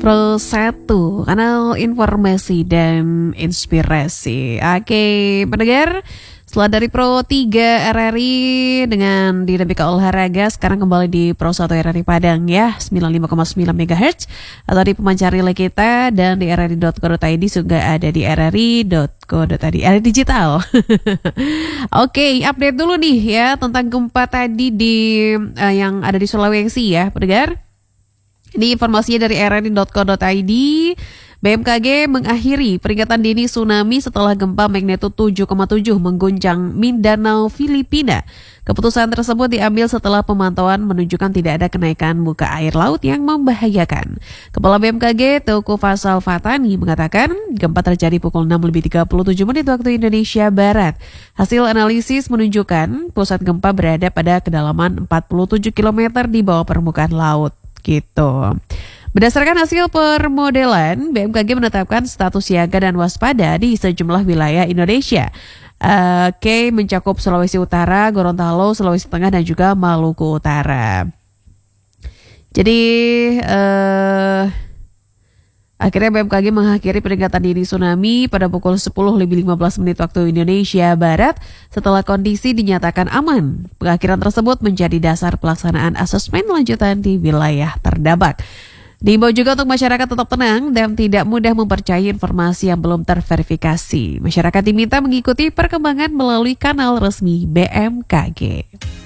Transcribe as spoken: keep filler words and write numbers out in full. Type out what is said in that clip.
Pro satu, kanal informasi dan inspirasi. Oke, pendengar, setelah dari Pro tiga R R I dengan dinamika olahraga, sekarang kembali di Pro satu R R I Padang ya, sembilan puluh lima koma sembilan megahertz, atau di pemancar relay kita, dan di r r i dot co dot i d juga ada di r r i dot co dot i d, R R I digital. Oke, update dulu nih ya tentang gempa tadi di uh, yang ada di Sulawesi ya, pendengar. Ini informasinya dari r r i dot co dot i d. B M K G mengakhiri peringatan dini tsunami setelah gempa magnitudo tujuh koma tujuh mengguncang Mindanao, Filipina. Keputusan tersebut diambil setelah pemantauan menunjukkan tidak ada kenaikan muka air laut yang membahayakan. Kepala B M K G Teuku Faisal Fatani mengatakan gempa terjadi pukul enam lebih tiga puluh tujuh menit waktu Indonesia Barat. Hasil analisis menunjukkan pusat gempa berada pada kedalaman empat puluh tujuh kilometer di bawah permukaan laut. Gitu. Berdasarkan hasil permodelan, B M K G menetapkan status siaga dan waspada di sejumlah wilayah Indonesia. Uh, K mencakup Sulawesi Utara, Gorontalo, Sulawesi Tengah, dan juga Maluku Utara. Jadi, uh, akhirnya B M K G mengakhiri peringatan dini tsunami pada pukul sepuluh lebih lima belas menit waktu Indonesia Barat setelah kondisi dinyatakan aman. Pengakhiran tersebut menjadi dasar pelaksanaan asesmen lanjutan di wilayah terdampak. Diimbau juga untuk masyarakat tetap tenang dan tidak mudah mempercayai informasi yang belum terverifikasi. Masyarakat diminta mengikuti perkembangan melalui kanal resmi B M K G.